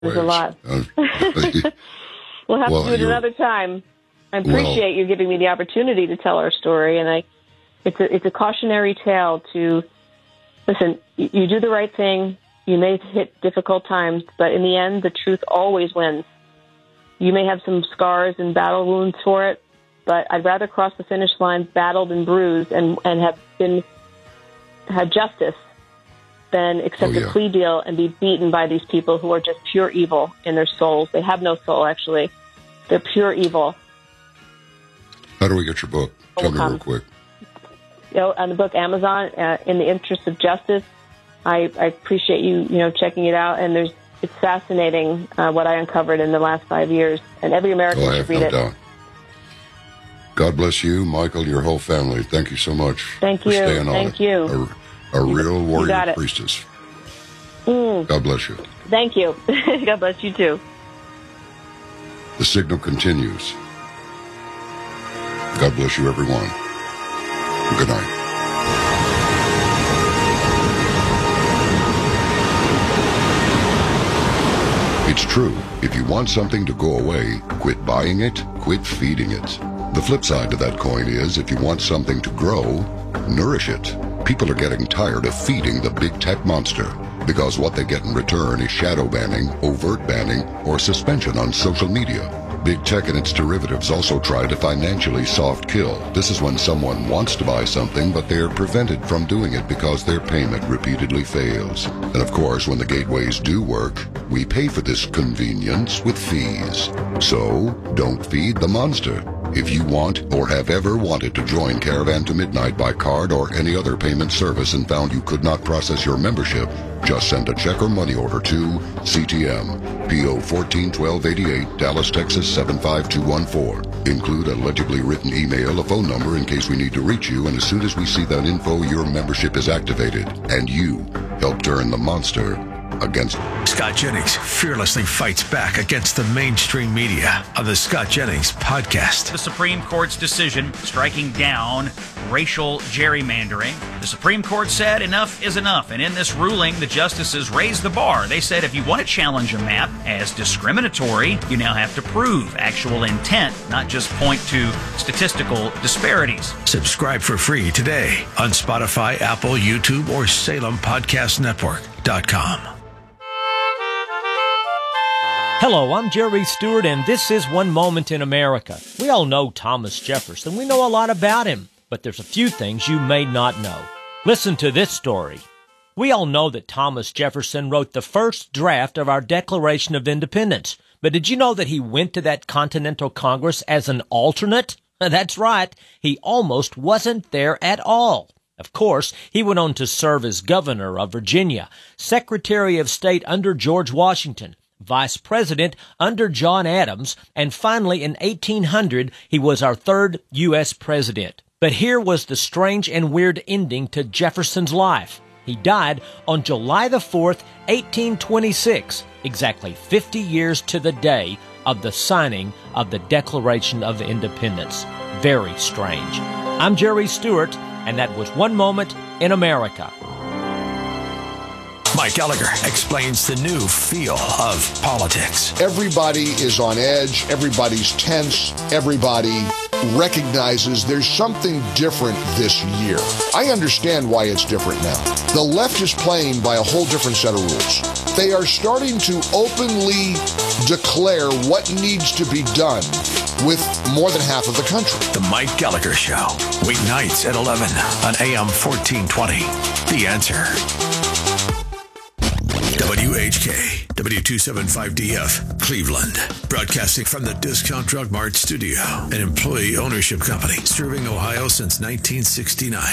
There's a lot. We'll have to do it another time. I appreciate you giving me the opportunity to tell our story, and it's a cautionary tale to, listen, you do the right thing, you may hit difficult times, but in the end, the truth always wins. You may have some scars and battle wounds for it, but I'd rather cross the finish line battled and bruised and have had justice than accept a plea deal and be beaten by these people who are just pure evil in their souls. They have no soul, actually. They're pure evil. How do we get your book? Tell me real quick. On the book, Amazon, In the Interest of Justice. I appreciate you checking it out, and it's fascinating what I uncovered in the last 5 years, and every American should read it. Doubt. God bless you, Michael, your whole family. Thank you so much. Thank you. Staying on Thank you. A real warrior priestess. God bless you. Thank you. God bless you too. The signal continues. God bless you, everyone. Good night. It's true. If you want something to go away, quit buying it, quit feeding it. The flip side to that coin is, if you want something to grow, nourish it. People are getting tired of feeding the big tech monster, because what they get in return is shadow banning, overt banning, or suspension on social media. Big tech and its derivatives also try to financially soft kill. This is when someone wants to buy something, but they are prevented from doing it because their payment repeatedly fails. And of course, when the gateways do work, we pay for this convenience with fees. So, don't feed the monster. If you want or have ever wanted to join Caravan to Midnight by card or any other payment service and found you could not process your membership, just send a check or money order to CTM, P.O. 141288, Dallas, Texas 75214. Include a legibly written email, a phone number in case we need to reach you, and as soon as we see that info, your membership is activated, and you help turn the monster against. Scott Jennings fearlessly fights back against the mainstream media on the Scott Jennings podcast. The Supreme Court's decision striking down racial gerrymandering. The Supreme Court said enough is enough, and in this ruling, the justices raised the bar. They said if you want to challenge a map as discriminatory, you now have to prove actual intent, not just point to statistical disparities. Subscribe for free today on Spotify, Apple, YouTube, or SalemPodcastNetwork.com. Hello, I'm Jerry Stewart, and this is One Moment in America. We all know Thomas Jefferson. We know a lot about him, but there's a few things you may not know. Listen to this story. We all know that Thomas Jefferson wrote the first draft of our Declaration of Independence, but did you know that he went to that Continental Congress as an alternate? That's right, he almost wasn't there at all. Of course, he went on to serve as governor of Virginia, Secretary of State under George Washington, Vice President under John Adams, and finally in 1800, he was our third U.S. President. But here was the strange and weird ending to Jefferson's life. He died on July the 4th, 1826, exactly 50 years to the day of the signing of the Declaration of Independence. Very strange. I'm Jerry Stewart, and that was One Moment in America. Mike Gallagher explains the new feel of politics. Everybody is on edge. Everybody's tense. Everybody recognizes there's something different this year. I understand why it's different now. The left is playing by a whole different set of rules. They are starting to openly declare what needs to be done with more than half of the country. The Mike Gallagher Show, weeknights at 11 on AM 1420. The Answer. WHK, W275DF, Cleveland. Broadcasting from the Discount Drug Mart studio, an employee ownership company serving Ohio since 1969.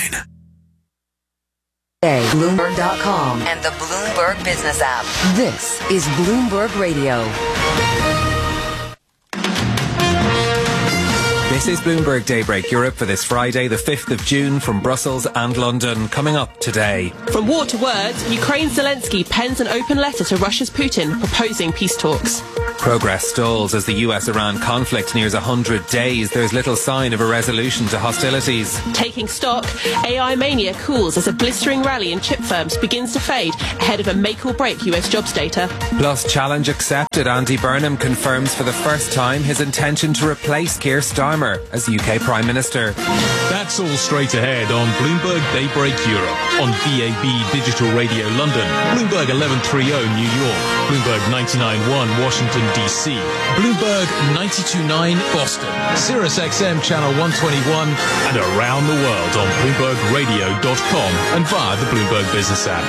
Bloomberg.com and the Bloomberg Business app. This is Bloomberg Radio. This is Bloomberg Daybreak Europe for this Friday, the 5th of June, from Brussels and London. Coming up today. From war to words, Ukraine's Zelensky pens an open letter to Russia's Putin proposing peace talks. Progress stalls as the US-Iran conflict nears 100 days. There's little sign of a resolution to hostilities. Taking stock, AI mania cools as a blistering rally in chip firms begins to fade ahead of a make-or-break US jobs data. Plus, challenge accepted. Andy Burnham confirms for the first time his intention to replace Keir Starmer as UK Prime Minister. That's all straight ahead on Bloomberg Daybreak Europe, on DAB Digital Radio London, Bloomberg 1130 New York, Bloomberg 99.1 Washington DC, Bloomberg 92.9 Boston, Sirius XM Channel 121, and around the world on BloombergRadio.com and via the Bloomberg Business app.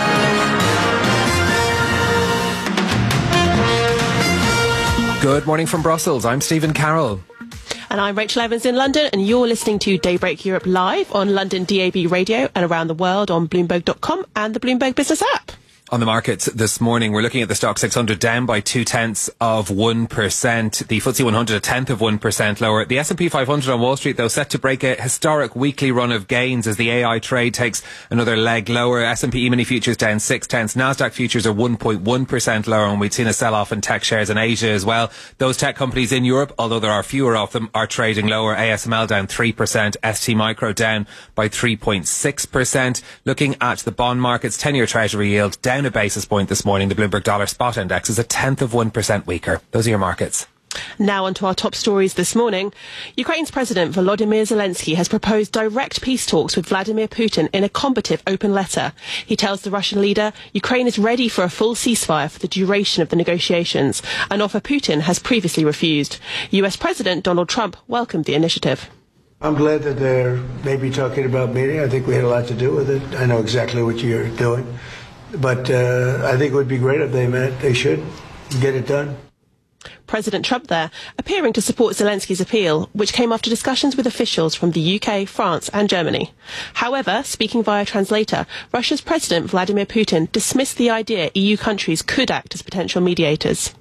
Good morning from Brussels. I'm Stephen Carroll. And I'm Rachel Evans in London, and you're listening to Daybreak Europe live on London DAB Radio and around the world on Bloomberg.com and the Bloomberg Business app. On the markets this morning, we're looking at the stock 600 down by 0.2%. The FTSE 100 0.1% lower. The S&P 500 on Wall Street, though, set to break a historic weekly run of gains as the AI trade takes another leg lower. S&P E-mini futures down 0.6. Nasdaq futures are 1.1% lower, and we've seen a sell-off in tech shares in Asia as well. Those tech companies in Europe, although there are fewer of them, are trading lower. ASML down 3%. ST Micro down by 3.6%. Looking at the bond markets, 10-year Treasury yield down a basis point this morning. The Bloomberg Dollar Spot Index is 0.1% weaker. Those are your markets. Now on to our top stories this morning. Ukraine's President Volodymyr Zelensky has proposed direct peace talks with Vladimir Putin in a combative open letter. He tells the Russian leader Ukraine is ready for a full ceasefire for the duration of the negotiations, an offer Putin has previously refused. US President Donald Trump welcomed the initiative. I'm glad that they're maybe talking about meeting. I think we had a lot to do with it. I know exactly what you're doing. But I think it would be great if they met. They should get it done. President Trump there, appearing to support Zelensky's appeal, which came after discussions with officials from the UK, France and Germany. However, speaking via translator, Russia's President Vladimir Putin dismissed the idea EU countries could act as potential mediators.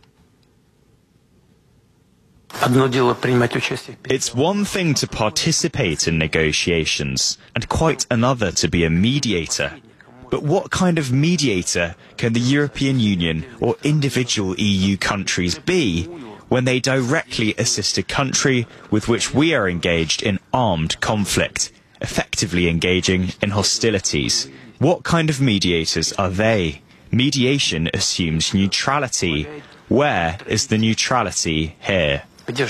It's one thing to participate in negotiations, and quite another to be a mediator. But what kind of mediator can the European Union or individual EU countries be when they directly assist a country with which we are engaged in armed conflict, effectively engaging in hostilities? What kind of mediators are they? Mediation assumes neutrality. Where is the neutrality here?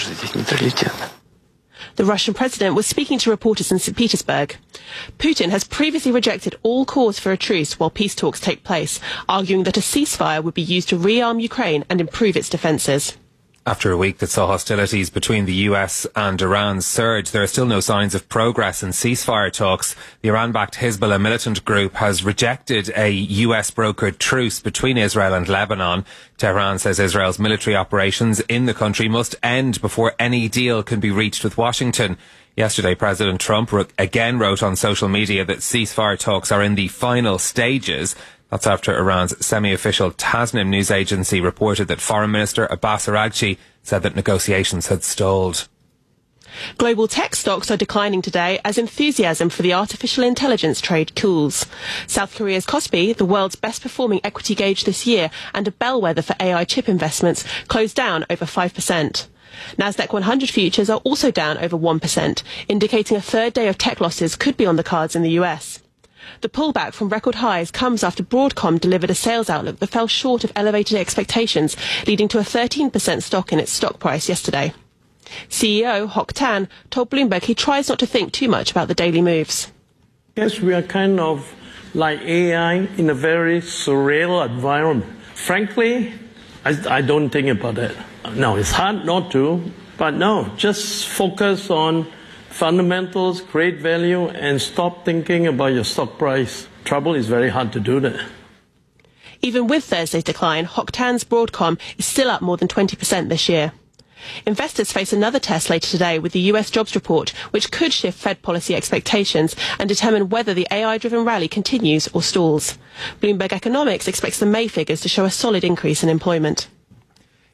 The Russian president was speaking to reporters in St. Petersburg. Putin has previously rejected all calls for a truce while peace talks take place, arguing that a ceasefire would be used to rearm Ukraine and improve its defences. After a week that saw hostilities between the US and Iran surge, there are still no signs of progress in ceasefire talks. The Iran-backed Hezbollah militant group has rejected a US-brokered truce between Israel and Lebanon. Tehran says Israel's military operations in the country must end before any deal can be reached with Washington. Yesterday, President Trump again wrote on social media that ceasefire talks are in the final stages. That's after Iran's semi-official Tasnim news agency reported that Foreign Minister Abbas Araghchi said that negotiations had stalled. Global tech stocks are declining today as enthusiasm for the artificial intelligence trade cools. South Korea's Kospi, the world's best performing equity gauge this year and a bellwether for AI chip investments, closed down over 5%. Nasdaq 100 futures are also down over 1%, indicating a third day of tech losses could be on the cards in the US. The pullback from record highs comes after Broadcom delivered a sales outlook that fell short of elevated expectations, leading to a 13% stock in its stock price yesterday. CEO Hock Tan told Bloomberg he tries not to think too much about the daily moves. Yes, we are kind of like AI in a very surreal environment. Frankly, I don't think about it. No, it's hard not to, but no, just focus on fundamentals, create value, and stop thinking about your stock price. Trouble is very hard to do that. Even with Thursday's decline, Hock Tan's Broadcom is still up more than 20% this year. Investors face another test later today with the US jobs report, which could shift Fed policy expectations and determine whether the AI-driven rally continues or stalls. Bloomberg Economics expects the May figures to show a solid increase in employment.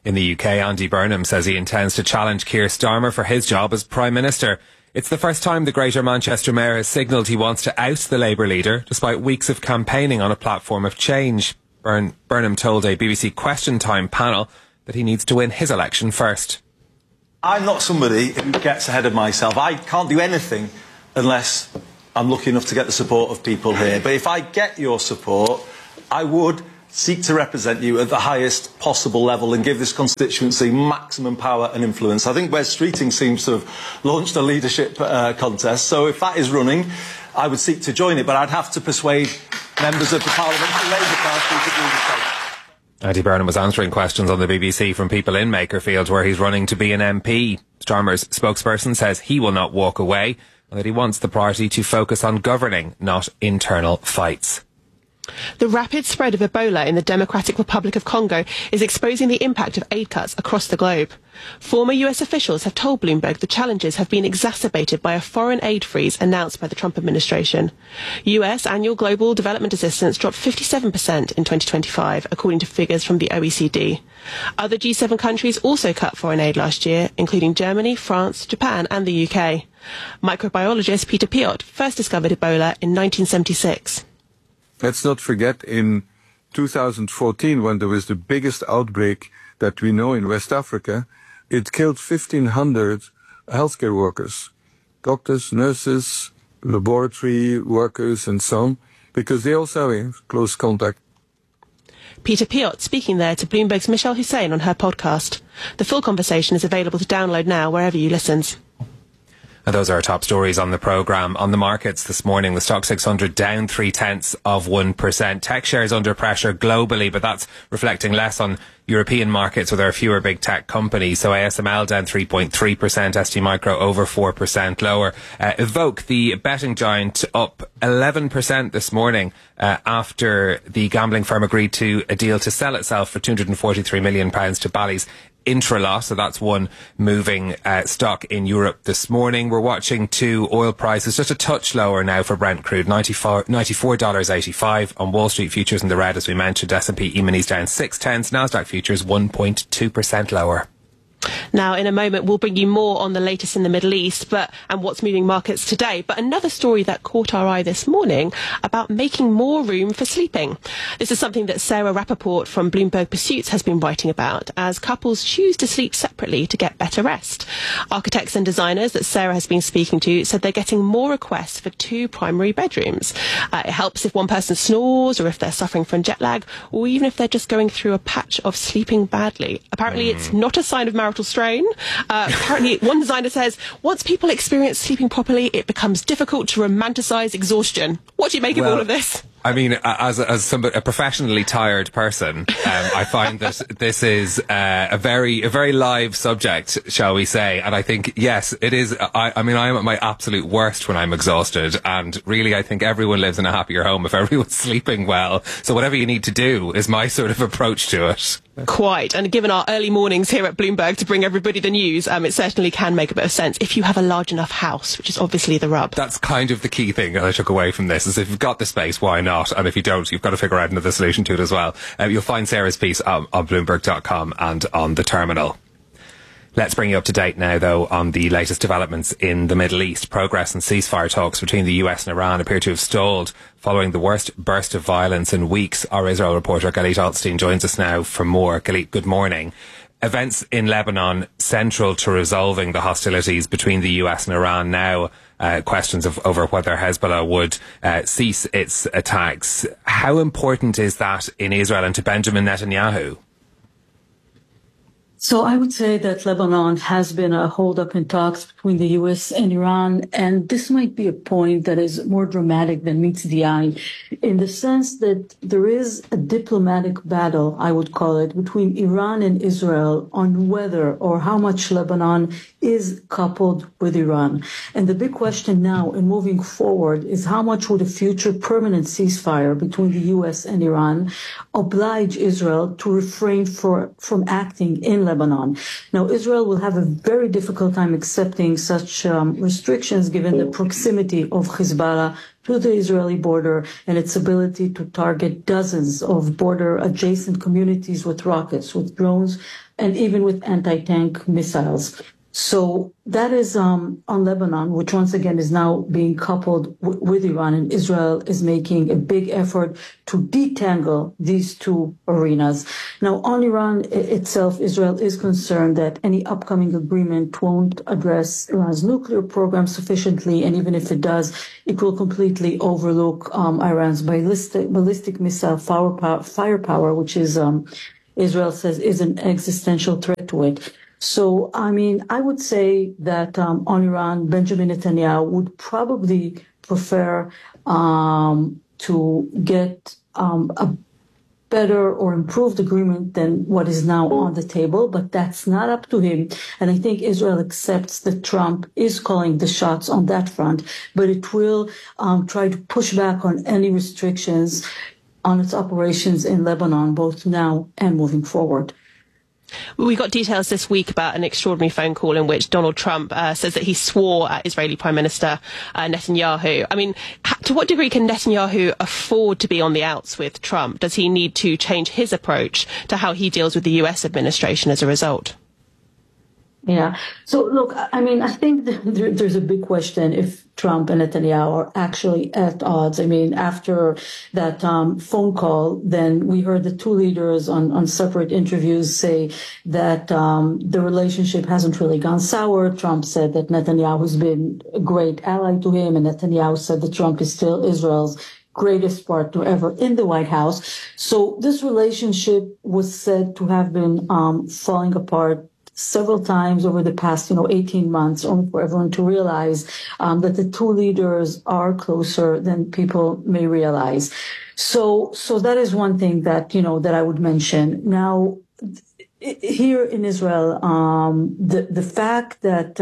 In the UK, Andy Burnham says he intends to challenge Keir Starmer for his job as Prime Minister. It's the first time the Greater Manchester Mayor has signalled he wants to oust the Labour leader, despite weeks of campaigning on a platform of change. Burnham told a BBC Question Time panel that he needs to win his election first. I'm not somebody who gets ahead of myself. I can't do anything unless I'm lucky enough to get the support of people here. But if I get your support, I would seek to represent you at the highest possible level and give this constituency maximum power and influence. I think Wes Streeting seems to have launched a leadership contest, so if that is running, I would seek to join it, but I'd have to persuade members of the Parliament, the Labour Party, to do the same. Andy Burnham was answering questions on the BBC from people in Makerfield, where he's running to be an MP. Starmer's spokesperson says he will not walk away and that he wants the party to focus on governing, not internal fights. The rapid spread of Ebola in the Democratic Republic of Congo is exposing the impact of aid cuts across the globe. Former US officials have told Bloomberg the challenges have been exacerbated by a foreign aid freeze announced by the Trump administration. US annual global development assistance dropped 57% in 2025, according to figures from the OECD. Other G7 countries also cut foreign aid last year, including Germany, France, Japan and the UK. Microbiologist Peter Piot first discovered Ebola in 1976. Let's not forget, in 2014, when there was the biggest outbreak that we know in West Africa, it killed 1,500 healthcare workers, doctors, nurses, laboratory workers, and so on, because they also have in close contact. Peter Piot speaking there to Bloomberg's Michelle Hussein on her podcast. The full conversation is available to download now wherever you listen. And those are our top stories on the programme. On the markets this morning, the Stock 600 down 0.3%. Tech shares under pressure globally, but that's reflecting less on European markets where there are fewer big tech companies. So ASML down 3.3%, ST Micro over 4% lower. Evoke, the betting giant, up 11% this morning after the gambling firm agreed to a deal to sell itself for £243 million to Bally's Intralot, so that's one moving stock in Europe this morning. We're watching two oil prices just a touch lower now for Brent crude, $94.85 on Wall Street futures in the red, as we mentioned. S&P E-minis down 0.6, Nasdaq futures 1.2% lower. Now, in a moment, we'll bring you more on the latest in the Middle East and what's moving markets today. But another story that caught our eye this morning about making more room for sleeping. This is something that Sarah Rappaport from Bloomberg Pursuits has been writing about, as couples choose to sleep separately to get better rest. Architects and designers that Sarah has been speaking to said they're getting more requests for two primary bedrooms. It helps if one person snores, or if they're suffering from jet lag, or even if they're just going through a patch of sleeping badly. Apparently, it's not a sign of marital strain. Apparently, one designer says, once people experience sleeping properly, it becomes difficult to romanticize exhaustion. What do you make of all of this? I mean, as a professionally tired person, I find that this is a very live subject, shall we say? And I think, yes, it is. I mean, I am at my absolute worst when I'm exhausted, and really, I think everyone lives in a happier home if everyone's sleeping well. So whatever you need to do is my sort of approach to it. Quite. And given our early mornings here at Bloomberg to bring everybody the news, it certainly can make a bit of sense if you have a large enough house, which is obviously the rub. That's kind of the key thing that I took away from this, is if you've got the space, why not? And if you don't, you've got to figure out another solution to it as well. You'll find Sarah's piece on Bloomberg.com and on the terminal. Let's bring you up to date now, though, on the latest developments in the Middle East. Progress and ceasefire talks between the US and Iran appear to have stalled following the worst burst of violence in weeks. Our Israel reporter Galit Altstein joins us now for more. Galit, good morning. Events in Lebanon central to resolving the hostilities between the US and Iran now. Questions over whether Hezbollah would cease its attacks. How important is that in Israel and to Benjamin Netanyahu? So I would say that Lebanon has been a hold-up in talks between the U.S. and Iran, and this might be a point that is more dramatic than meets the eye, in the sense that there is a diplomatic battle, I would call it, between Iran and Israel on whether or how much Lebanon is coupled with Iran. And the big question now in moving forward is how much would a future permanent ceasefire between the U.S. and Iran oblige Israel to refrain from acting in Lebanon. Now, Israel will have a very difficult time accepting such restrictions given the proximity of Hezbollah to the Israeli border and its ability to target dozens of border adjacent communities with rockets, with drones, and even with anti-tank missiles. So that is on Lebanon, which once again is now being coupled with Iran, and Israel is making a big effort to detangle these two arenas. Now, on Iran itself, Israel is concerned that any upcoming agreement won't address Iran's nuclear program sufficiently, and even if it does, it will completely overlook Iran's ballistic missile firepower, which is Israel says is an existential threat to it. So, I mean, I would say that on Iran, Benjamin Netanyahu would probably prefer to get a better or improved agreement than what is now on the table, but that's not up to him. And I think Israel accepts that Trump is calling the shots on that front, but it will try to push back on any restrictions on its operations in Lebanon, both now and moving forward. We got details this week about an extraordinary phone call in which Donald Trump says that he swore at Israeli Prime Minister Netanyahu. I mean, to what degree can Netanyahu afford to be on the outs with Trump? Does he need to change his approach to how he deals with the US administration as a result? Yeah. So, look, I mean, I think there's a big question if Trump and Netanyahu are actually at odds. I mean, after that phone call, then we heard the two leaders on separate interviews say that the relationship hasn't really gone sour. Trump said that Netanyahu has been a great ally to him, and Netanyahu said that Trump is still Israel's greatest partner ever in the White House. So this relationship was said to have been falling apart several times over the past, 18 months, only for everyone to realize that the two leaders are closer than people may realize. So that is one thing that, that I would mention. Now, here in Israel, the fact that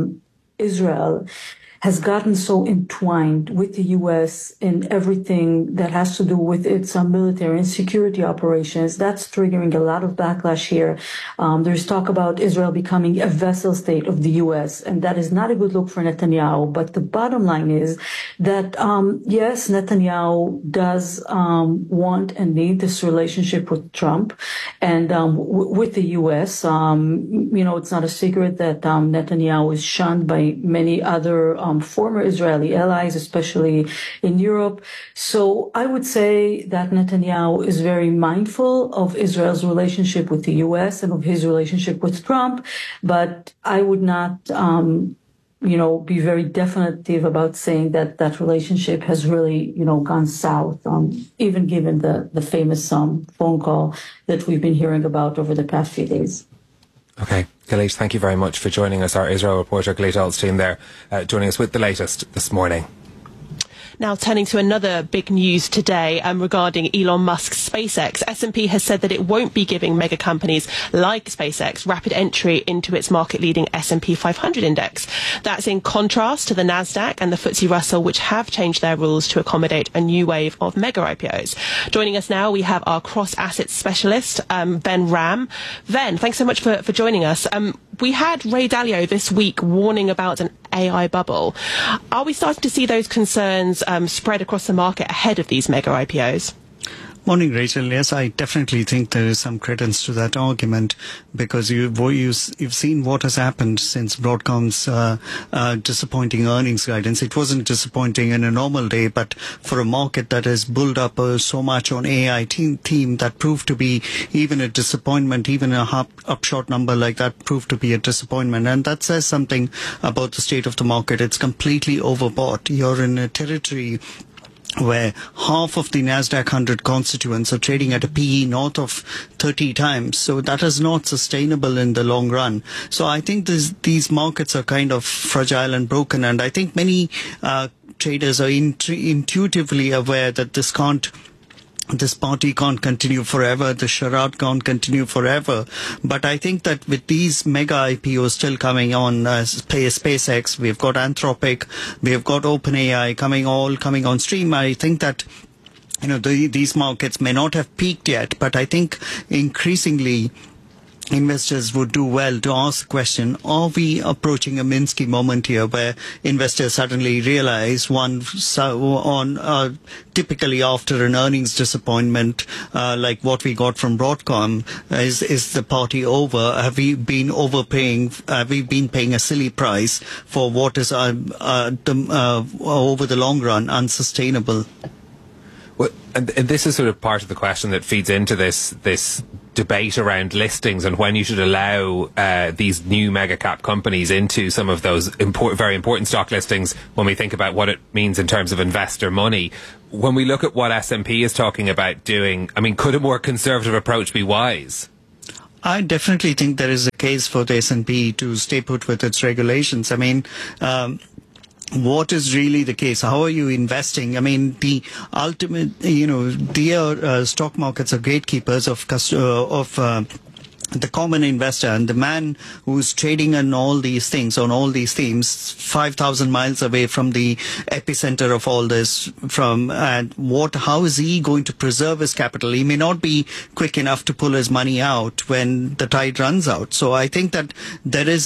Israel has gotten so entwined with the U.S. in everything that has to do with its military and security operations, that's triggering a lot of backlash here. There's talk about Israel becoming a vassal state of the U.S., and that is not a good look for Netanyahu. But the bottom line is that, yes, Netanyahu does want and need this relationship with Trump and with the U.S. It's not a secret that Netanyahu is shunned by many other former Israeli allies, especially in Europe. So I would say that Netanyahu is very mindful of Israel's relationship with the U.S. and of his relationship with Trump, but I would not, be very definitive about saying that that relationship has really, gone south, even given the famous phone call that we've been hearing about over the past few days. Okay. Galit, thank you very much for joining us. Our Israel reporter, Galit Alstein there, joining us with the latest this morning. Now, turning to another big news today regarding Elon Musk's SpaceX. S&P has said that it won't be giving mega companies like SpaceX rapid entry into its market-leading S&P 500 index. That's in contrast to the Nasdaq and the FTSE Russell, which have changed their rules to accommodate a new wave of mega IPOs. Joining us now, we have our cross-asset specialist, Ben Ram. Ben, thanks so much for joining us. We had Ray Dalio this week warning about an AI bubble. Are we starting to see those concerns spread across the market ahead of these mega IPOs? Morning, Rachel. Yes, I definitely think there is some credence to that argument because you've seen what has happened since Broadcom's disappointing earnings guidance. It wasn't disappointing in a normal day, but for a market that has built up so much on AI theme that proved to be even a disappointment, even a upshot number like that proved to be a disappointment. And that says something about the state of the market. It's completely overbought. You're in a territory where half of the Nasdaq 100 constituents are trading at a PE north of 30 times. So that is not sustainable in the long run. So I think these markets are kind of fragile and broken. And I think many traders are intuitively aware that this party can't continue forever, the charade can't continue forever. But I think that with these mega IPOs still coming on, SpaceX, we've got Anthropic, we've got OpenAI coming on stream, I think that these markets may not have peaked yet, but I think increasingly investors would do well to ask the question, are we approaching a Minsky moment here where investors suddenly realize typically after an earnings disappointment like what we got from Broadcom, is the party over? Have we been overpaying? Have we been paying a silly price for what is over the long run unsustainable? Well, and this is sort of part of the question that feeds into this debate around listings and when you should allow these new mega cap companies into some of those very important stock listings when we think about what it means in terms of investor money. When we look at what S&P is talking about doing, I mean, could a more conservative approach be wise? I definitely think there is a case for the S&P to stay put with its regulations. I mean, what is really the case? How are you investing? I mean, the ultimate, the stock markets are gatekeepers of the common investor, and the man who's trading on all these things, on all these themes, 5,000 miles away from the epicenter of all this, how is he going to preserve his capital? He may not be quick enough to pull his money out when the tide runs out. So I think that there is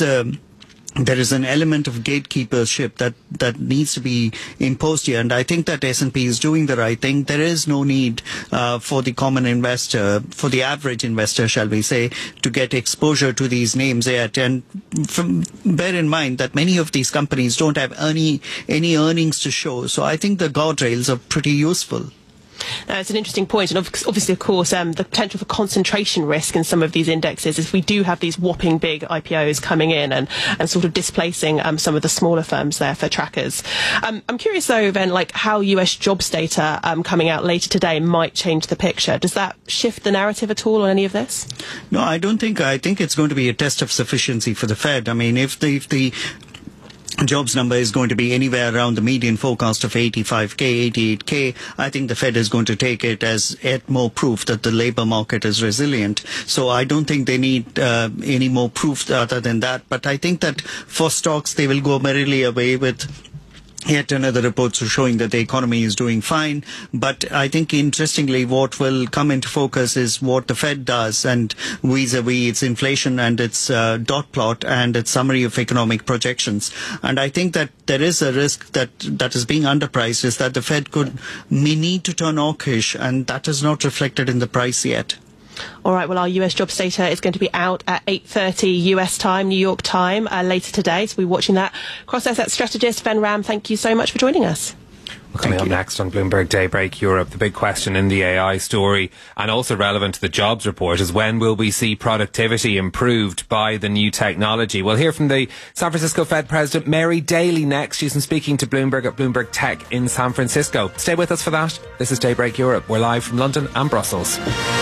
an element of gatekeepership that needs to be imposed here, and I think that S&P is doing the right thing. There is no need for the common investor, for the average investor, shall we say, to get exposure to these names yet. And bear in mind that many of these companies don't have any earnings to show. So I think the guardrails are pretty useful. It's an interesting point, and obviously, of course, the potential for concentration risk in some of these indexes is we do have these whopping big IPOs coming in and sort of displacing some of the smaller firms there for trackers. I'm curious, though, then, like how US jobs data coming out later today might change the picture. Does that shift the narrative at all on any of this? No, I don't think. I think it's going to be a test of sufficiency for the Fed. I mean, if the jobs number is going to be anywhere around the median forecast of 85K, 88K, I think the Fed is going to take it as yet more proof that the labor market is resilient. So I don't think they need any more proof other than that. But I think that for stocks, they will go merrily away with yet another report showing that the economy is doing fine. But I think, interestingly, what will come into focus is what the Fed does, and vis-a-vis its inflation and its dot plot and its summary of economic projections. And I think that there is a risk that is being underpriced, is that the Fed may need to turn hawkish, and that is not reflected in the price yet. All right, well, our US jobs data is going to be out at 8:30 US time, New York time, later today, so we'll be watching that. Cross-asset strategist Ben Ram, thank you so much for joining us. Well, coming up next on Bloomberg Daybreak Europe, the big question in the AI story, and also relevant to the jobs report, is when will we see productivity improved by the new technology? We'll hear from the San Francisco Fed President Mary Daly next. She's been speaking to Bloomberg at Bloomberg Tech in San Francisco. Stay with us for that. This is Daybreak Europe. We're live from London and Brussels.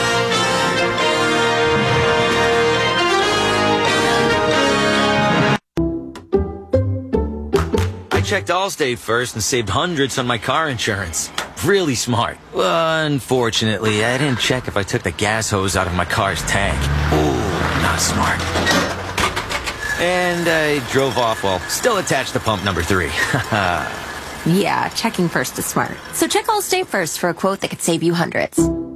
Checked Allstate first and saved hundreds on my car insurance. Really smart. Unfortunately, I didn't check if I took the gas hose out of my car's tank. Ooh, not smart. And I drove off while still attached to pump number 3. Yeah, checking first is smart. So check Allstate first for a quote that could save you hundreds.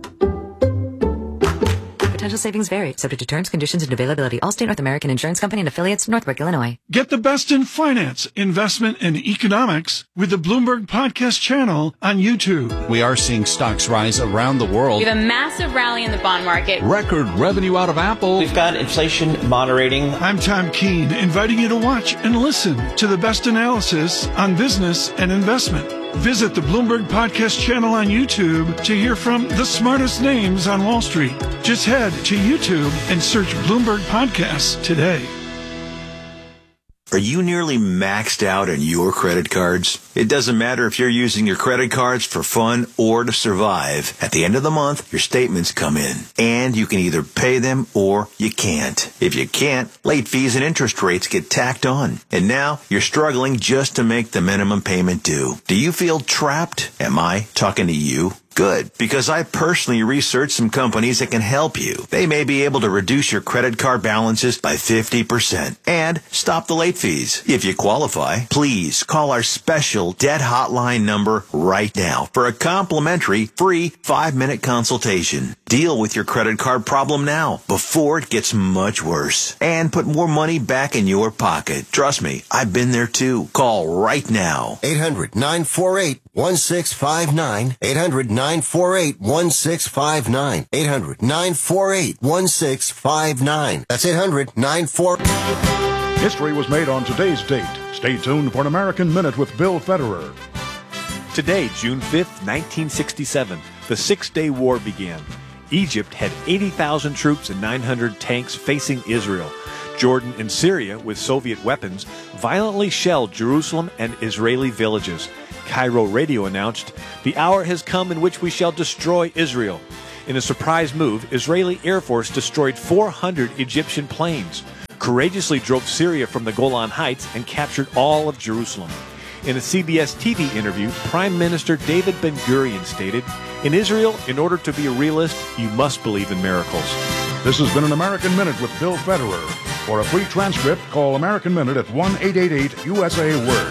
Potential savings vary, subject to terms, conditions, and availability. Allstate North American Insurance Company and affiliates, Northbrook, Illinois. Get the best in finance, investment, and economics with the Bloomberg Podcast channel on YouTube. We are seeing stocks rise around the world. We have a massive rally in the bond market. Record revenue out of Apple. We've got inflation moderating. I'm Tom Keene, inviting you to watch and listen to the best analysis on business and investment. Visit the Bloomberg Podcast channel on YouTube to hear from the smartest names on Wall Street. Just head to YouTube and search Bloomberg Podcasts today. Are you nearly maxed out on your credit cards? It doesn't matter if you're using your credit cards for fun or to survive. At the end of the month, your statements come in, and you can either pay them or you can't. If you can't, late fees and interest rates get tacked on. And now you're struggling just to make the minimum payment due. Do you feel trapped? Am I talking to you? Good, because I personally researched some companies that can help you. They may be able to reduce your credit card balances by 50% and stop the late fees. If you qualify, please call our special debt hotline number right now for a complimentary free 5-minute consultation. Deal with your credit card problem now before it gets much worse and put more money back in your pocket. Trust me, I've been there too. Call right now. 800-948-1659. 800-948-1659. 800-948-1659. That's 800-948. History was made on today's date. Stay tuned for an American Minute with Bill Federer. Today, June 5th, 1967, the Six-Day War began. Egypt had 80,000 troops and 900 tanks facing Israel. Jordan and Syria, with Soviet weapons, violently shelled Jerusalem and Israeli villages. Cairo radio announced, "The hour has come in which we shall destroy Israel." In a surprise move, Israeli Air Force destroyed 400 Egyptian planes, courageously drove Syria from the Golan Heights, and captured all of Jerusalem. In a CBS TV interview, Prime Minister David Ben-Gurion stated, "In Israel, in order to be a realist, you must believe in miracles." This has been an American Minute with Bill Federer. For a free transcript, call American Minute at 1-888-USA-WORD.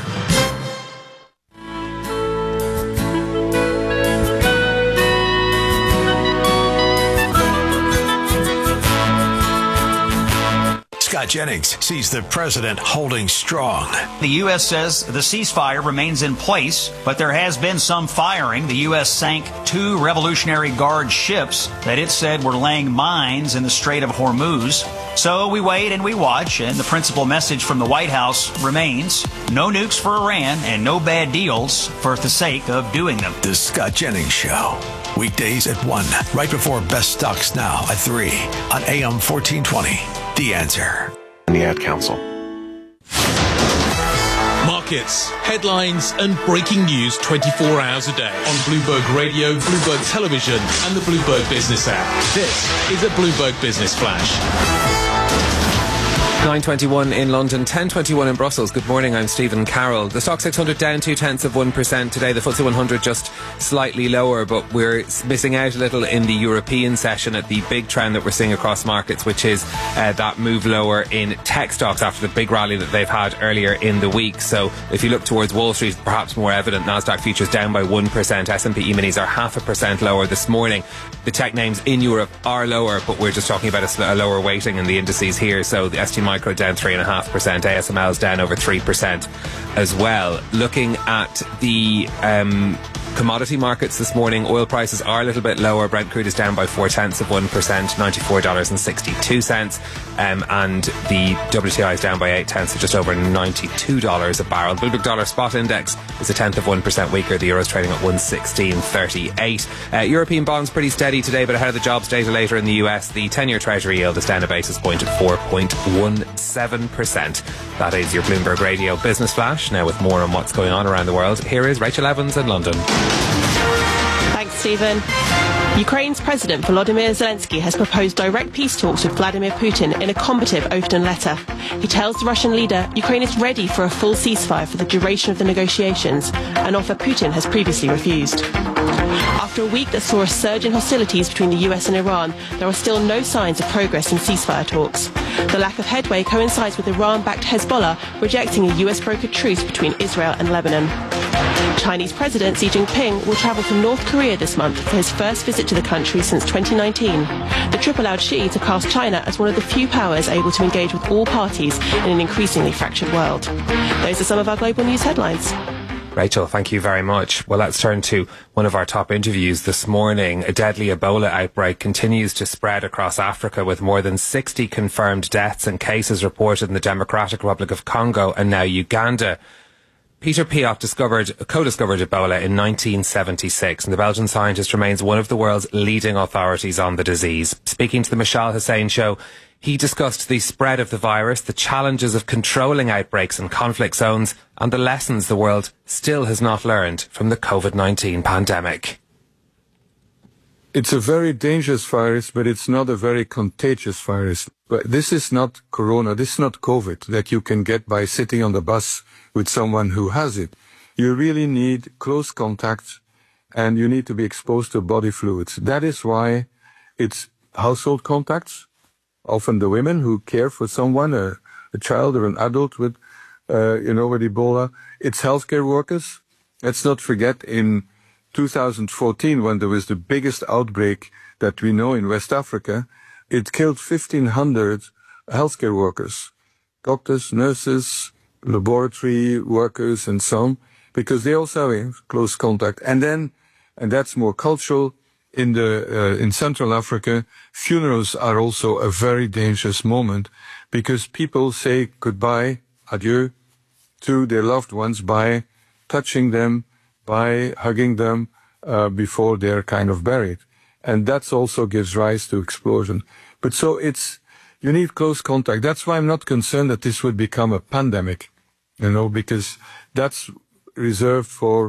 Scott Jennings sees the president holding strong. The U.S. says the ceasefire remains in place, but there has been some firing. The U.S. sank 2 Revolutionary Guard ships that it said were laying mines in the Strait of Hormuz. So we wait and we watch, and the principal message from the White House remains: no nukes for Iran and no bad deals for the sake of doing them. The Scott Jennings Show. Weekdays at 1, right before Best Stocks Now at 3 on AM 1420. The Answer. The Ad Council. Markets, headlines, and breaking news 24 hours a day on Bloomberg Radio, Bloomberg Television, and the Bloomberg Business app. This is a Bloomberg Business Flash. 9:21 in London, 10:21 in Brussels. Good morning, I'm Stephen Carroll. The Stock 600 down 0.2% today. The FTSE 100 just slightly lower, but we're missing out a little in the European session at the big trend that we're seeing across markets, which is that move lower in tech stocks after the big rally that they've had earlier in the week. So if you look towards Wall Street, perhaps more evident. Nasdaq futures down by 1%. S&P E-minis are 0.5% lower this morning. The tech names in Europe are lower, but we're just talking about a lower weighting in the indices here. So the ST Micro down 3.5%, ASML's down over 3% as well. Looking at the commodity markets this morning, oil prices are a little bit lower. Brent crude is down by 0.4%, $94.62, and the WTI is down by 0.8, so just over $92 a barrel. Bloomberg Dollar Spot Index is 0.1% weaker. The Euro's trading at 116.38. European bonds pretty steady today, but ahead of the jobs data later in the US, the 10-year Treasury yield is down a basis point at 4.17%. That is your Bloomberg Radio Business Flash. Now with more on what's going on around the world, here is Rachel Evans in London. Thanks, Stephen. Ukraine's President Volodymyr Zelensky has proposed direct peace talks with Vladimir Putin in a combative open letter. He tells the Russian leader Ukraine is ready for a full ceasefire for the duration of the negotiations, an offer Putin has previously refused. After a week that saw a surge in hostilities between the US and Iran, there are still no signs of progress in ceasefire talks. The lack of headway coincides with Iran-backed Hezbollah rejecting a US-brokered truce between Israel and Lebanon. Chinese President Xi Jinping will travel to North Korea this month for his first visit to the country since 2019. The trip allowed Xi to cast China as one of the few powers able to engage with all parties in an increasingly fractured world. Those are some of our global news headlines. Rachel, thank you very much. Well, let's turn to one of our top interviews this morning. A deadly Ebola outbreak continues to spread across Africa, with more than 60 confirmed deaths and cases reported in the Democratic Republic of Congo and now Uganda. Peter Piot co-discovered Ebola in 1976, and the Belgian scientist remains one of the world's leading authorities on the disease. Speaking to the Mishal Hussain Show, he discussed the spread of the virus, the challenges of controlling outbreaks in conflict zones, and the lessons the world still has not learned from the COVID-19 pandemic. It's a very dangerous virus, but it's not a very contagious virus. But this is not corona, this is not COVID that you can get by sitting on the bus with someone who has it. You really need close contact and you need to be exposed to body fluids. That is why it's household contacts, often the women who care for someone, a child or an adult with Ebola. It's healthcare workers. Let's not forget in 2014, when there was the biggest outbreak that we know in West Africa, it killed 1,500 healthcare workers, doctors, nurses, laboratory workers, and so on, because they also have close contact. And that's more cultural. In Central Africa, funerals are also a very dangerous moment because people say goodbye, adieu, to their loved ones by touching them, by hugging them before they're kind of buried. And that also gives rise to explosion. But so you need close contact. That's why I'm not concerned that this would become a pandemic, because that's reserved for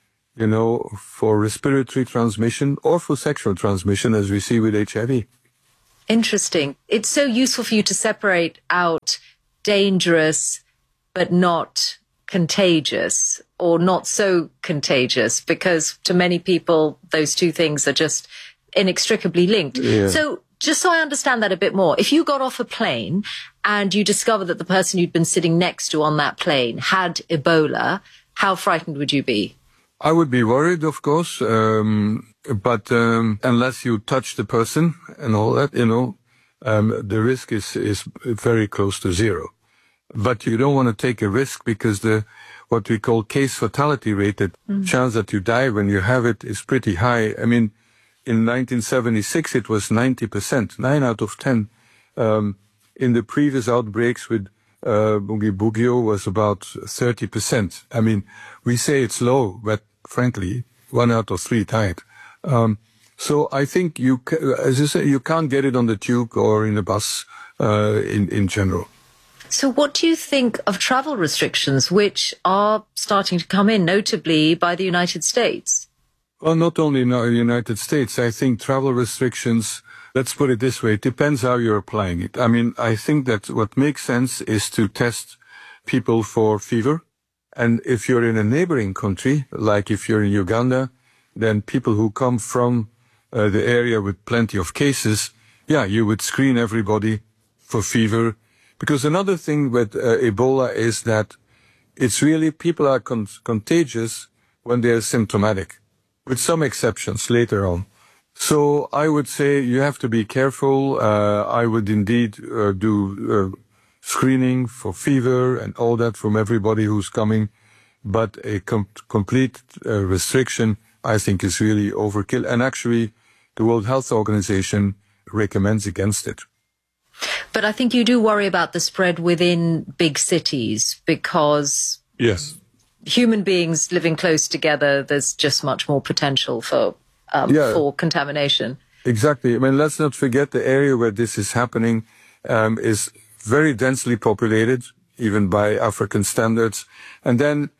respiratory transmission or for sexual transmission, as we see with HIV. Interesting. It's so useful for you to separate out dangerous but not contagious or not so contagious, because to many people, those two things are just inextricably linked. Yeah. So just so I understand that a bit more, if you got off a plane and you discovered that the person you'd been sitting next to on that plane had Ebola, how frightened would you be? I would be worried, of course, but unless you touch the person and all that, the risk is very close to zero. But you don't want to take a risk because what we call case fatality rate, the chance that you die when you have it, is pretty high. I mean, in 1976 it was 90%, 9 out of 10. In the previous outbreaks with Bugio was about 30%. I mean, we say it's low, but frankly, 1 out of 3 died. So I think as you say, you can't get it on the tube or in the bus in general. So what do you think of travel restrictions, which are starting to come in, notably by the United States? Well, not only in the United States. I think travel restrictions, let's put it this way, it depends how you're applying it. I mean, I think that what makes sense is to test people for fever. And if you're in a neighboring country, like if you're in Uganda, then people who come from the area with plenty of cases, you would screen everybody for fever. Because another thing with Ebola is that it's really people are contagious when they're symptomatic, with some exceptions later on. So I would say you have to be careful. I would indeed do screening for fever and all that from everybody who's coming. But a complete restriction, I think, is really overkill. And actually, the World Health Organization recommends against it. But I think you do worry about the spread within big cities because human beings living close together, there's just much more potential for contamination. Exactly. I mean, let's not forget the area where this is happening is very densely populated, even by African standards. And then,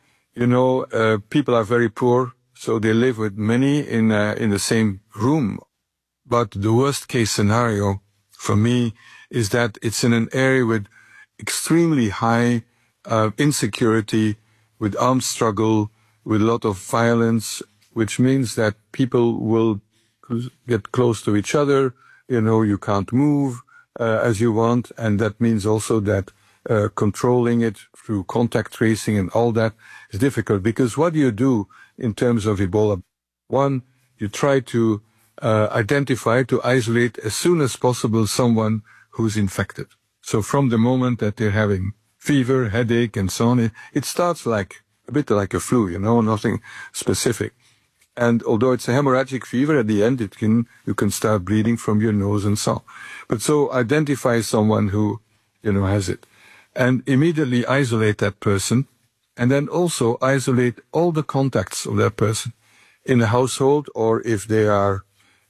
people are very poor, so they live with many in the same room. But the worst case scenario for me is that it's in an area with extremely high insecurity, with armed struggle, with a lot of violence, which means that people will get close to each other. You can't move as you want. And that means also that controlling it through contact tracing and all that is difficult. Because what do you do in terms of Ebola? One, you try to identify, to isolate as soon as possible someone who's infected. So from the moment that they're having fever, headache, and so on, it starts like a bit like a flu, nothing specific. And although it's a hemorrhagic fever, at the end you can start bleeding from your nose and so on. But so identify someone who, has it. And immediately isolate that person. And then also isolate all the contacts of that person in a household, or if they are,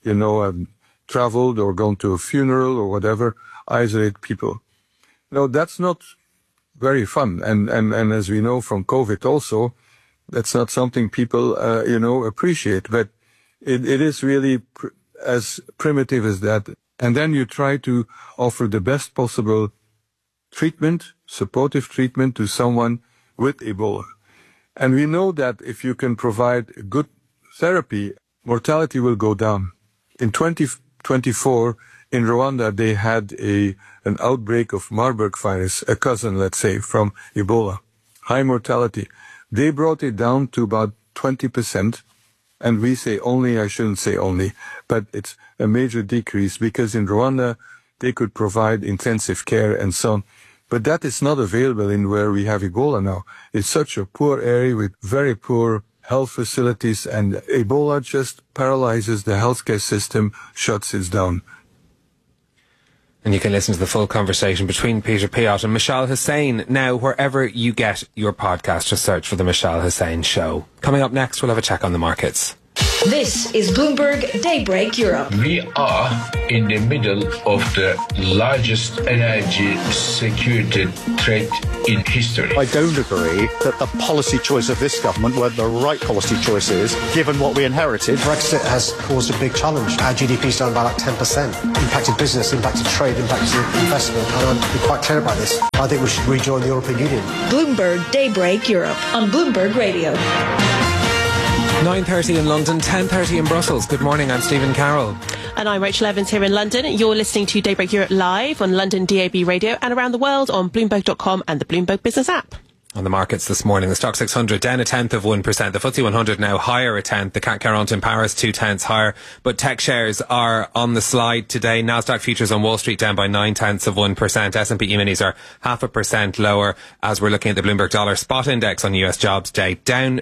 traveled or gone to a funeral or whatever, isolate people. No, that's not very fun. And as we know from COVID also, that's not something people, appreciate. But it is really as primitive as that. And then you try to offer the best possible treatment, supportive treatment to someone with Ebola. And we know that if you can provide good therapy, mortality will go down. In 2024, in Rwanda, they had an outbreak of Marburg virus, a cousin, let's say, from Ebola. High mortality. They brought it down to about 20%. And we say only, I shouldn't say only, but it's a major decrease because in Rwanda, they could provide intensive care and so on. But that is not available in where we have Ebola now. It's such a poor area with very poor health facilities, and Ebola just paralyzes the healthcare system, shuts it down. And you can listen to the full conversation between Peter Piot and Mishal Hussain now wherever you get your podcast. Just search for the Mishal Hussain Show. Coming up next, we'll have a check on the markets. This is Bloomberg Daybreak Europe. We are in the middle of the largest energy security threat in history. I don't agree that the policy choice of this government were the right policy choices, given what we inherited. Brexit has caused a big challenge. Our GDP's down by like 10%. Impacted business, impacted trade, impacted investment. And I'm quite clear about this. I think we should rejoin the European Union. Bloomberg Daybreak Europe on Bloomberg Radio. 9:30 in London, 10:30 in Brussels. Good morning, I'm Stephen Carroll. And I'm Rachel Evans here in London. You're listening to Daybreak Europe live on London DAB Radio and around the world on Bloomberg.com and the Bloomberg Business app. On the markets this morning, the Stock 600 down 0.1%. The FTSE 100 now higher 0.1. The CAC 40 in Paris 0.2 higher. But tech shares are on the slide today. Nasdaq futures on Wall Street down by 0.9%. S&P E-minis are 0.5% lower as we're looking at the Bloomberg Dollar Spot Index on US Jobs Day down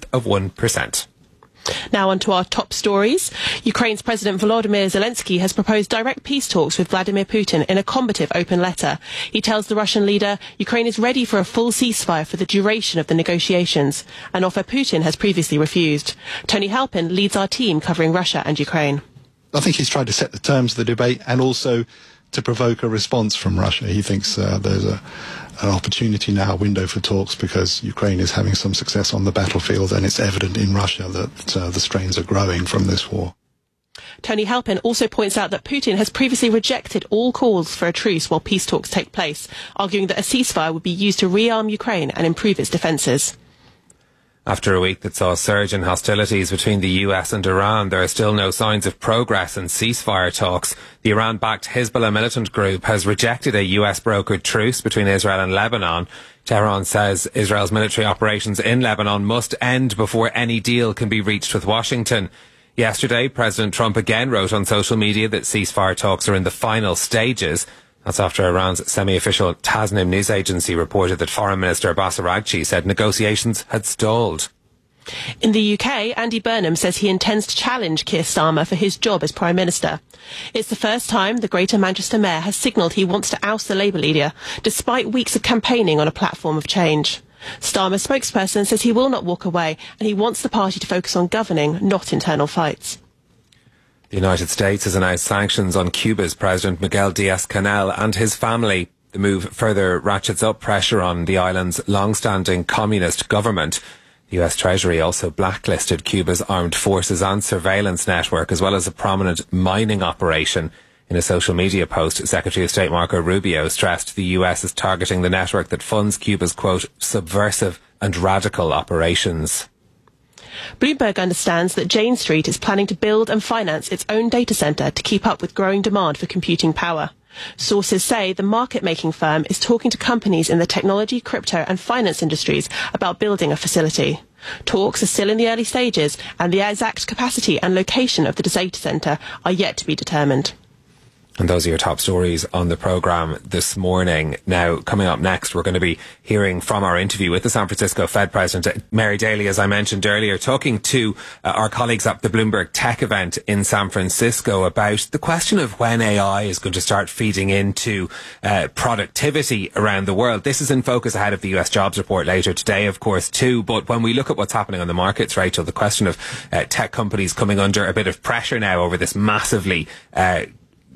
0.1%. Now on to our top stories. Ukraine's President Volodymyr Zelensky has proposed direct peace talks with Vladimir Putin in a combative open letter. He tells the Russian leader Ukraine is ready for a full ceasefire for the duration of the negotiations, an offer Putin has previously refused. Tony Halpin leads our team covering Russia and Ukraine. I think he's tried to set the terms of the debate and also to provoke a response from Russia. He thinks there's an opportunity now, a window for talks, because Ukraine is having some success on the battlefield, and it's evident in Russia that the strains are growing from this war. Tony Halpin also points out that Putin has previously rejected all calls for a truce while peace talks take place, arguing that a ceasefire would be used to rearm Ukraine and improve its defences. After a week that saw a surge in hostilities between the US and Iran, there are still no signs of progress in ceasefire talks. The Iran-backed Hezbollah militant group has rejected a US-brokered truce between Israel and Lebanon. Tehran says Israel's military operations in Lebanon must end before any deal can be reached with Washington. Yesterday, President Trump again wrote on social media that ceasefire talks are in the final stages. That's after Iran's semi-official Tasnim news agency reported that Foreign Minister Abbas Araghchi said negotiations had stalled. In the UK, Andy Burnham says he intends to challenge Keir Starmer for his job as Prime Minister. It's the first time the Greater Manchester Mayor has signalled he wants to oust the Labour leader, despite weeks of campaigning on a platform of change. Starmer's spokesperson says he will not walk away and he wants the party to focus on governing, not internal fights. The United States has announced sanctions on Cuba's President Miguel Diaz-Canel and his family. The move further ratchets up pressure on the island's long-standing communist government. The US Treasury also blacklisted Cuba's armed forces and surveillance network, as well as a prominent mining operation. In a social media post, Secretary of State Marco Rubio stressed the US is targeting the network that funds Cuba's, quote, subversive and radical operations. Bloomberg understands that Jane Street is planning to build and finance its own data centre to keep up with growing demand for computing power. Sources say the market-making firm is talking to companies in the technology, crypto and finance industries about building a facility. Talks are still in the early stages and the exact capacity and location of the data centre are yet to be determined. And those are your top stories on the programme this morning. Now, coming up next, we're going to be hearing from our interview with the San Francisco Fed President, Mary Daly, as I mentioned earlier, talking to our colleagues at the Bloomberg Tech event in San Francisco about the question of when AI is going to start feeding into productivity around the world. This is in focus ahead of the US jobs report later today, of course, too. But when we look at what's happening on the markets, Rachel, the question of tech companies coming under a bit of pressure now over this massively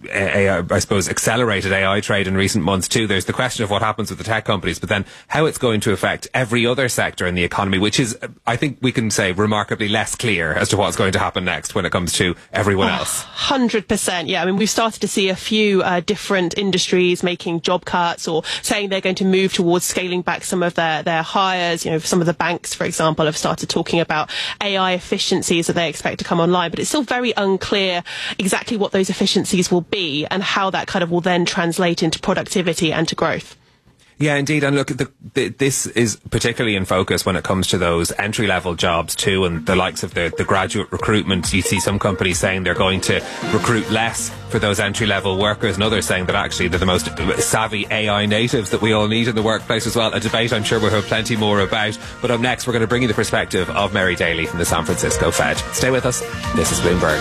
I suppose, accelerated AI trade in recent months too. There's the question of what happens with the tech companies, but then how it's going to affect every other sector in the economy, which is, I think we can say, remarkably less clear as to what's going to happen next when it comes to everyone else. 100%. Yeah, I mean, we've started to see a few different industries making job cuts or saying they're going to move towards scaling back some of their hires. You know, some of the banks, for example, have started talking about AI efficiencies that they expect to come online, but it's still very unclear exactly what those efficiencies will be and how that kind of will then translate into productivity and to growth. Yeah, indeed. And look, this is particularly in focus when it comes to those entry-level jobs too, and the likes of the graduate recruitment. You see some companies saying they're going to recruit less for those entry-level workers, and others saying that actually they're the most savvy AI natives that we all need in the workplace as well. A debate I'm sure we'll have plenty more about. But up next, we're going to bring you the perspective of Mary Daly from the San Francisco Fed. Stay with us. This is Bloomberg.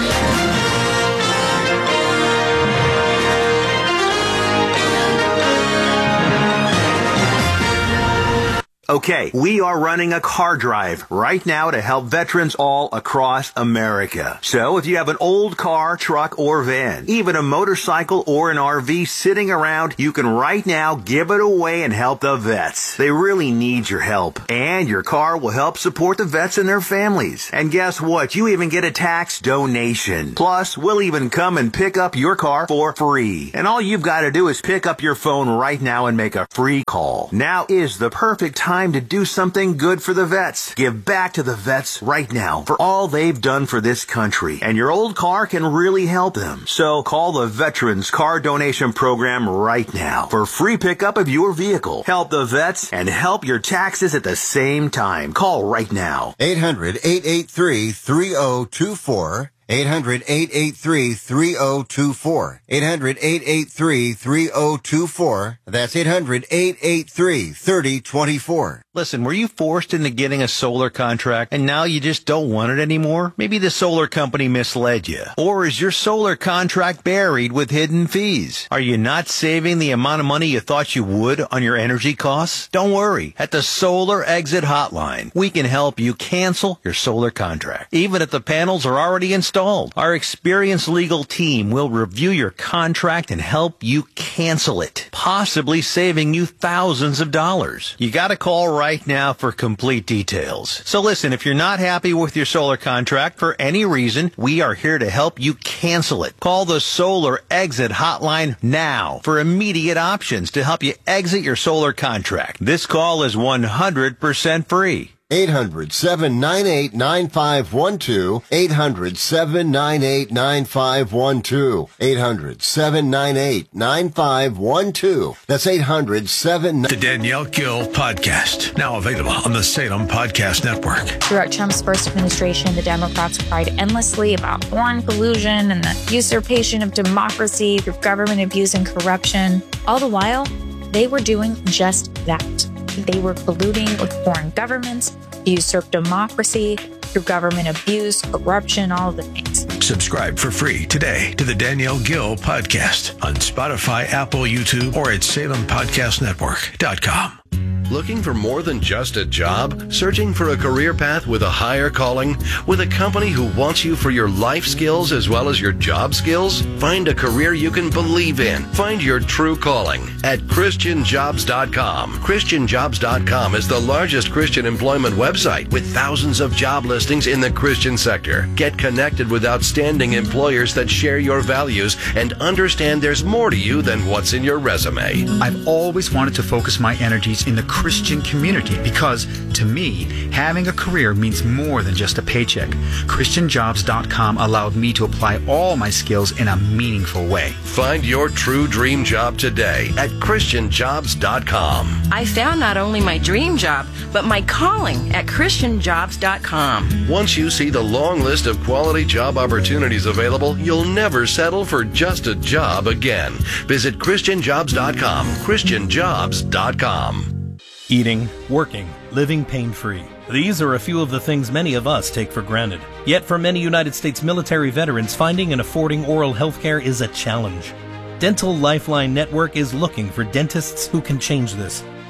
Okay, we are running a car drive right now to help veterans all across America. So if you have an old car, truck, or van, even a motorcycle or an RV sitting around, you can right now give it away and help the vets. They really need your help. And your car will help support the vets and their families. And guess what? You even get a tax donation. Plus, we'll even come and pick up your car for free. And all you've got to do is pick up your phone right now and make a free call. Now is the perfect time to do something good for the vets. Give back to the vets right now for all they've done for this country. And your old car can really help them. So call the Veterans Car Donation Program right now for free pickup of your vehicle. Help the vets and help your taxes at the same time. Call right now. 800-883-3024. 800-883-3024. 800-883-3024. That's 800-883-3024. Listen, were you forced into getting a solar contract and now you just don't want it anymore? Maybe the solar company misled you. Or is your solar contract buried with hidden fees? Are you not saving the amount of money you thought you would on your energy costs? Don't worry. At the Solar Exit Hotline, we can help you cancel your solar contract, even if the panels are already installed. Our experienced legal team will review your contract and help you cancel it, possibly saving you thousands of dollars. You got to call right now for complete details. So listen, if you're not happy with your solar contract for any reason, we are here to help you cancel it. Call the Solar Exit Hotline now for immediate options to help you exit your solar contract. This call is 100% free. 800-798-9512. 800-798-9512. 800-798-9512. That's 800-798. The Danielle Gill Podcast, now available on the Salem Podcast Network. Throughout Trump's first administration, the Democrats cried endlessly about foreign collusion and the usurpation of democracy through government abuse and corruption. All the while, they were doing just that. They were colluding with foreign governments to usurp democracy through government abuse, corruption, all of the things. Subscribe for free today to the Danielle Gill Podcast on Spotify, Apple, YouTube, or at SalemPodcastNetwork.com. Looking for more than just a job? Searching for a career path with a higher calling? With a company who wants you for your life skills as well as your job skills? Find a career you can believe in. Find your true calling at ChristianJobs.com. ChristianJobs.com is the largest Christian employment website with thousands of job listings in the Christian sector. Get connected with outstanding employers that share your values and understand there's more to you than what's in your resume. I've always wanted to focus my energies in the Christian community because, to me, having a career means more than just a paycheck. ChristianJobs.com allowed me to apply all my skills in a meaningful way. Find your true dream job today at ChristianJobs.com. I found not only my dream job, but my calling at ChristianJobs.com. Once you see the long list of quality job opportunities available, you'll never settle for just a job again. Visit ChristianJobs.com. ChristianJobs.com. Eating, working, living pain-free. These are a few of the things many of us take for granted. Yet for many United States military veterans, finding and affording oral health care is a challenge. Dental Lifeline Network is looking for dentists who can change this.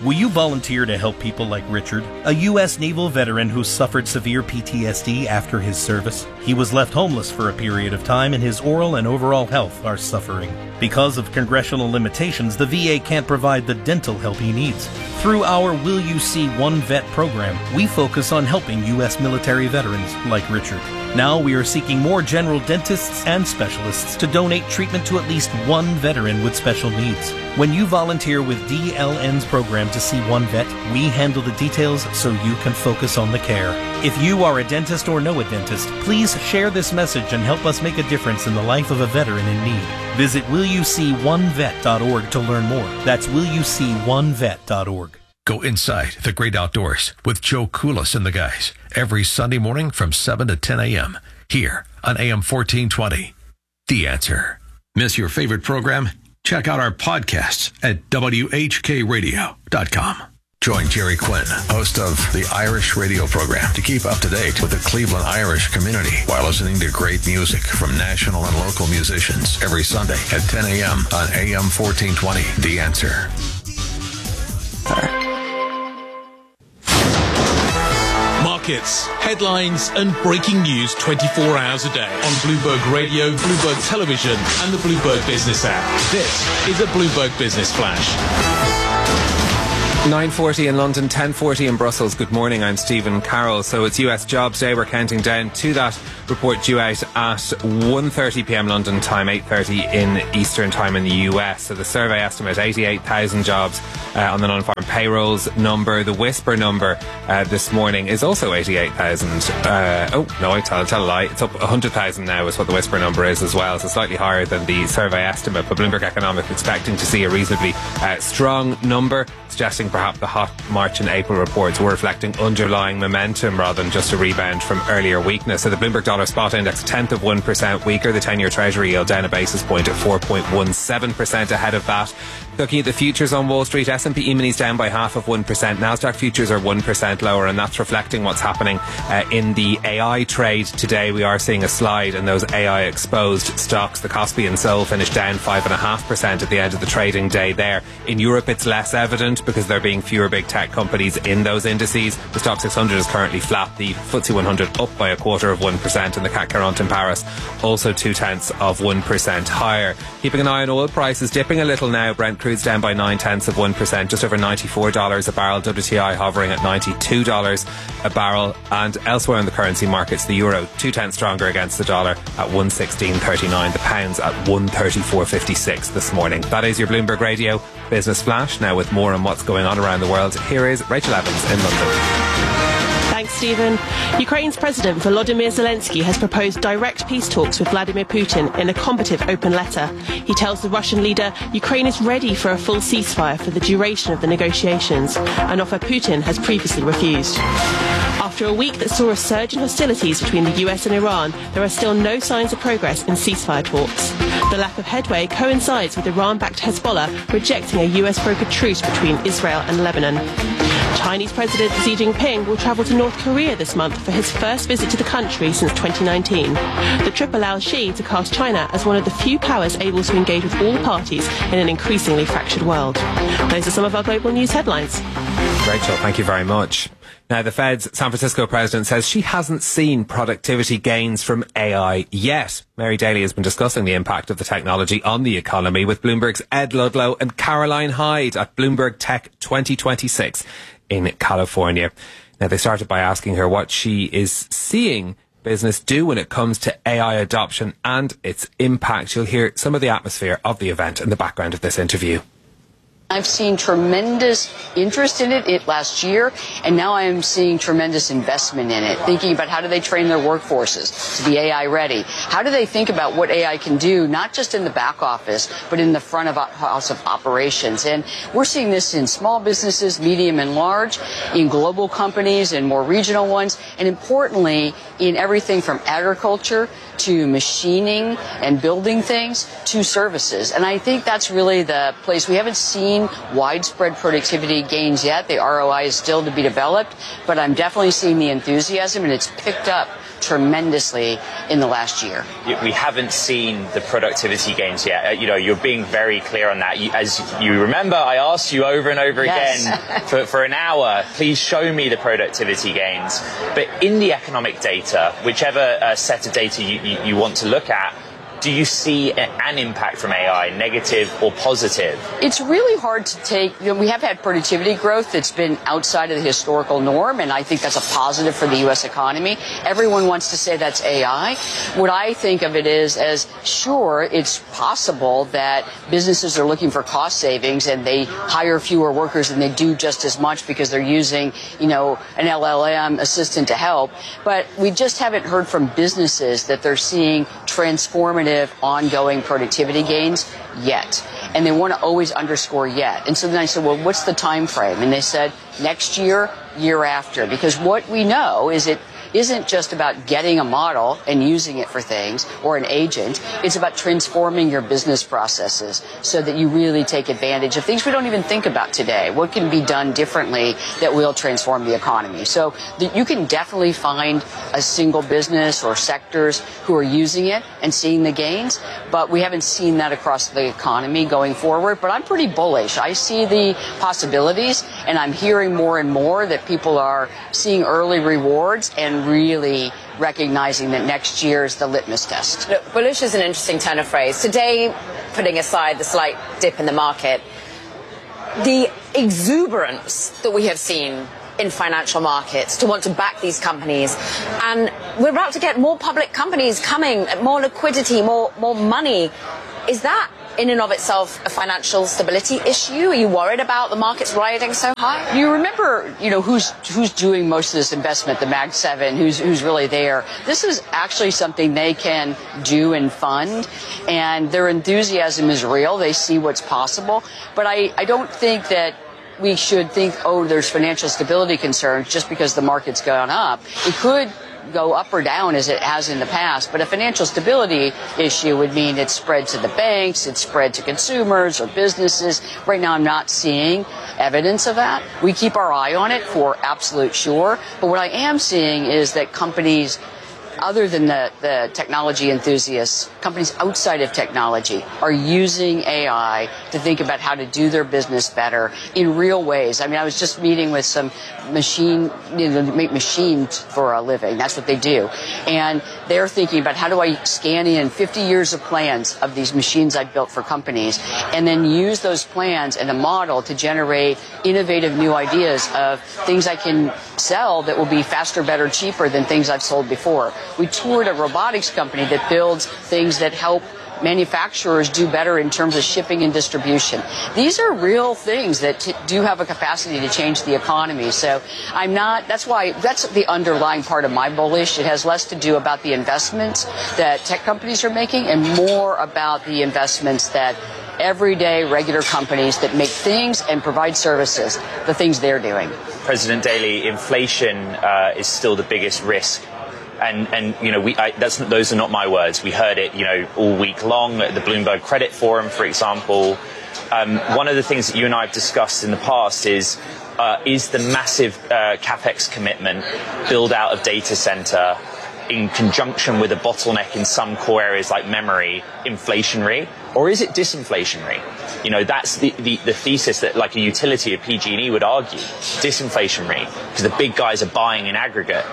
Will you volunteer to help people like Richard, a U.S. naval veteran who suffered severe PTSD after his service? He was left homeless for a period of time, and his oral and overall health are suffering. Because of congressional limitations, the VA can't provide the dental help he needs. Through our Will You See One Vet program, we focus on helping U.S. military veterans like Richard. Now we are seeking more general dentists and specialists to donate treatment to at least one veteran with special needs. When you volunteer with DLN's program to see one vet, we handle the details so you can focus on the care. If you are a dentist or know a dentist, please share this message and help us make a difference in the life of a veteran in need. Visit willyouseeonevet.org to learn more. That's willyouseeonevet.org. Go inside the great outdoors with Joe Koulis and the guys every Sunday morning from 7 to 10 a.m. here on AM 1420. The Answer. Miss your favorite program? Check out our podcasts at WHKRadio.com. Join Jerry Quinn, host of the Irish radio program, to keep up to date with the Cleveland Irish community while listening to great music from national and local musicians every Sunday at 10 a.m. on AM 1420. The Answer. Markets, headlines, and breaking news 24 hours a day on Bloomberg Radio, Bloomberg Television, and the Bloomberg Business app. This is a Bloomberg Business Flash. 9:40 in London, 10:40 in Brussels. Good morning, I'm Stephen Carroll. So it's US Jobs Day. We're counting down to that report due out at 1:30 p.m. London time, 8:30 in Eastern time in the US. So the survey estimate, 88,000 jobs on the non-farm payrolls number. The whisper number this morning is also 88,000. Oh, no, I tell a lie. It's up 100,000 now is what the whisper number is as well. So slightly higher than the survey estimate. But Bloomberg Economics expecting to see a reasonably strong number, suggesting perhaps the hot March and April reports were reflecting underlying momentum rather than just a rebound from earlier weakness. So the Bloomberg Dollar Spot Index, 1% weaker. The 10-year Treasury yield down a basis point at 4.17% ahead of that. Looking at the futures on Wall Street, S&P E-minis down by 0.5%. Nasdaq futures are 1% lower, and that's reflecting what's happening in the AI trade today. We are seeing a slide in those AI-exposed stocks. The Kospi and Seoul finished down 5.5% at the end of the trading day there. In Europe, it's less evident because there being fewer big tech companies in those indices. The Stock 600 is currently flat. The FTSE 100 up by 0.25%, and the CAC 40 in Paris also 0.2% higher. Keeping an eye on oil prices, dipping a little now. Brent crude's down by 0.9%, just over $94 a barrel. WTI hovering at $92 a barrel. And elsewhere in the currency markets, the euro 0.2 stronger against the dollar at 116.39. The pounds at 134.56 this morning. That is your Bloomberg Radio Business Flash. Now with more on what's going on around the world, here is Rachel Evans in London. Thanks, Stephen. Ukraine's President Volodymyr Zelensky has proposed direct peace talks with Vladimir Putin in a combative open letter. He tells the Russian leader Ukraine is ready for a full ceasefire for the duration of the negotiations, an offer Putin has previously refused. After a week that saw a surge in hostilities between the US and Iran, there are still no signs of progress in ceasefire talks. The lack of headway coincides with Iran-backed Hezbollah rejecting a US-brokered truce between Israel and Lebanon. Chinese President Xi Jinping will travel to North Korea this month for his first visit to the country since 2019. The trip allows Xi to cast China as one of the few powers able to engage with all parties in an increasingly fractured world. Those are some of our global news headlines. Rachel, thank you very much. Now, the Fed's San Francisco president says she hasn't seen productivity gains from AI yet. Mary Daly has been discussing the impact of the technology on the economy with Bloomberg's Ed Ludlow and Caroline Hyde at Bloomberg Tech 2026 in California. Now, they started by asking her what she is seeing business do when it comes to AI adoption and its impact. You'll hear some of the atmosphere of the event in the background of this interview. I've seen tremendous interest in it last year, and now I am seeing tremendous investment in it, thinking about how do they train their workforces to be AI ready? How do they think about what AI can do, not just in the back office, but in the front of house of operations? And we're seeing this in small businesses, medium and large, in global companies and more regional ones, and importantly, in everything from agriculture to machining and building things to services. And I think that's really the place. We haven't seen widespread productivity gains yet. The ROI is still to be developed, but I'm definitely seeing the enthusiasm, and it's picked up tremendously in the last year. We haven't seen the productivity gains yet. You're being very clear on that. As you remember, I asked you over and over again for an hour, please show me the productivity gains. But in the economic data, whichever set of data you want to look at, do you see an impact from AI, negative or positive? It's really hard to take. We have had productivity growth that's been outside of the historical norm, and I think that's a positive for the U.S. economy. Everyone wants to say that's AI. What I think of it is as, sure, it's possible that businesses are looking for cost savings and they hire fewer workers and they do just as much because they're using, an LLM assistant to help. But we just haven't heard from businesses that they're seeing transformative ongoing productivity gains yet. And they want to always underscore yet. And so then I said, well, what's the time frame? And they said next year, year after. Because what we know is it isn't just about getting a model and using it for things or an agent. It's about transforming your business processes so that you really take advantage of things we don't even think about today. What can be done differently that will transform the economy? So you can definitely find a single business or sectors who are using it and seeing the gains, but we haven't seen that across the economy going forward. But I'm pretty bullish. I see the possibilities, and I'm hearing more and more that people are seeing early rewards and really recognizing that next year is the litmus test. Look, bullish is an interesting turn of phrase. Today, putting aside the slight dip in the market, the exuberance that we have seen in financial markets to want to back these companies, and we're about to get more public companies coming, more liquidity, more money. Is that in and of itself a financial stability issue? Are you worried about the markets riding so high? You remember, who's doing most of this investment, the Mag 7, who's really there. This is actually something they can do and fund, and their enthusiasm is real. They see what's possible. But I don't think that we should think, there's financial stability concerns just because the market's gone up. It could go up or down as it has in the past, but a financial stability issue would mean it's spread to the banks, it's spread to consumers or businesses. Right now I'm not seeing evidence of that. We keep our eye on it for absolute sure, but what I am seeing is that companies other than the technology enthusiasts, companies outside of technology are using AI to think about how to do their business better in real ways. I mean, I was just meeting with some make machines for a living. That's what they do. And they're thinking about how do I scan in 50 years of plans of these machines I've built for companies and then use those plans and a model to generate innovative new ideas of things I can sell that will be faster, better, cheaper than things I've sold before. We toured a robotics company that builds things that help manufacturers do better in terms of shipping and distribution. These are real things that do have a capacity to change the economy. So that's the underlying part of my bullish. It has less to do about the investments that tech companies are making and more about the investments that everyday regular companies that make things and provide services, the things they're doing. President Daly, inflation is still the biggest risk. And those are not my words. We heard it, all week long at the Bloomberg Credit Forum, for example. One of the things that you and I have discussed in the past is the massive capex commitment, build out of data center, in conjunction with a bottleneck in some core areas like memory, inflationary, or is it disinflationary? That's the thesis that like a utility of PG&E would argue, disinflationary, because the big guys are buying in aggregate.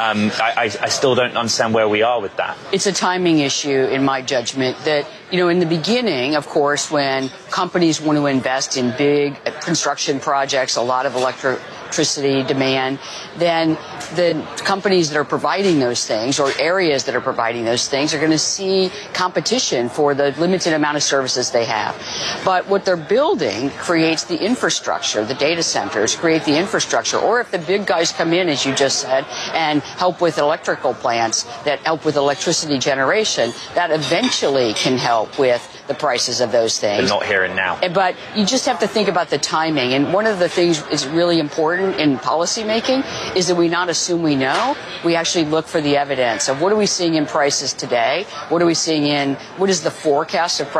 I still don't understand where we are with that. It's a timing issue, in my judgment, that, in the beginning, of course, when companies want to invest in big construction projects, a lot of electricity demand, then the companies that are providing those things or areas that are providing those things are going to see competition for the limited amount of services they have. But what they're building creates the infrastructure. The data centers create the infrastructure. Or if the big guys come in, as you just said, and help with electrical plants that help with electricity generation, that eventually can help with the prices of those things. But not here and now. But you just have to think about the timing. And one of the things is really important in policy making is that we not assume we know. We actually look for the evidence of what are we seeing in prices today? What are we seeing what is the forecast of prices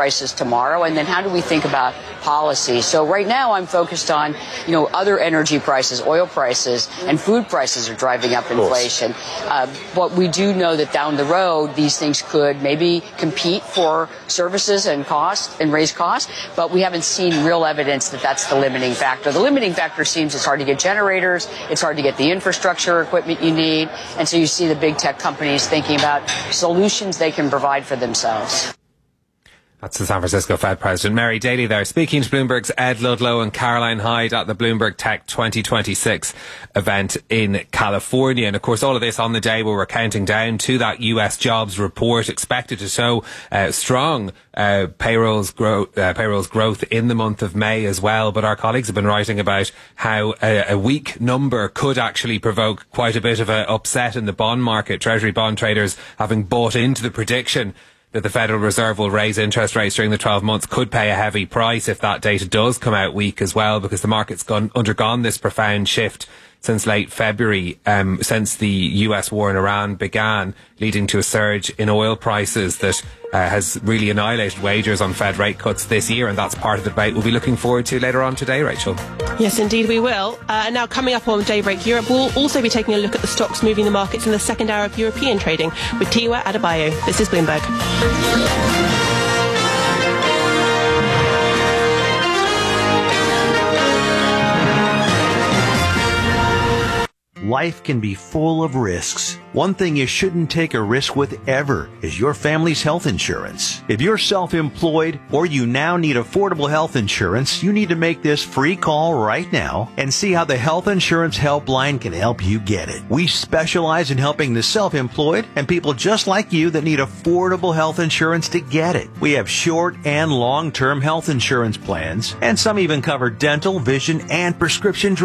prices tomorrow? And then how do we think about policy? So right now I'm focused on, other energy prices, oil prices, and food prices are driving up inflation. But we do know that down the road, these things could maybe compete for services and costs and raise costs, but we haven't seen real evidence that that's the limiting factor. The limiting factor seems it's hard to get generators, it's hard to get the infrastructure equipment you need, and so you see the big tech companies thinking about solutions they can provide for themselves. That's the San Francisco Fed President Mary Daly there, speaking to Bloomberg's Ed Ludlow and Caroline Hyde at the Bloomberg Tech 2026 event in California. And of course, all of this on the day where we're counting down to that US jobs report expected to show strong payrolls growth in the month of May as well. But our colleagues have been writing about how a weak number could actually provoke quite a bit of an upset in the bond market. Treasury bond traders having bought into the prediction that the Federal Reserve will raise interest rates during the 12 months could pay a heavy price if that data does come out weak as well, because the market's undergone this profound shift since late February, since the US war in Iran began, leading to a surge in oil prices that has really annihilated wagers on Fed rate cuts this year, and that's part of the debate we'll be looking forward to later on today, Rachel. Yes, indeed we will. Now, coming up on Daybreak Europe, we'll also be taking a look at the stocks moving the markets in the second hour of European trading with Tiwa Adebayo. This is Bloomberg. Life can be full of risks. One thing you shouldn't take a risk with ever is your family's health insurance. If you're self-employed or you now need affordable health insurance, you need to make this free call right now and see how the Health Insurance Helpline can help you get it. We specialize in helping the self-employed and people just like you that need affordable health insurance to get it. We have short and long-term health insurance plans, and some even cover dental, vision, and prescription drugs.